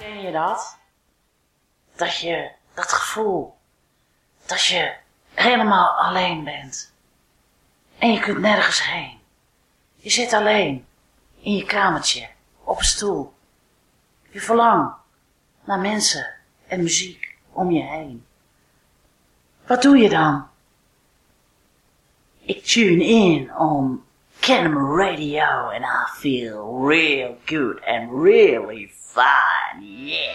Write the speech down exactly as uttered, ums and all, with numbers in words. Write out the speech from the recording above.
Ken je dat? Dat je, dat gevoel, dat je helemaal alleen bent. En je kunt nergens heen. Je zit alleen in je kamertje, op een stoel. Je verlangt naar mensen en muziek om je heen. Wat doe je dan? Ik tune in on Kennemer Radio and I feel real good and really fine, yeah.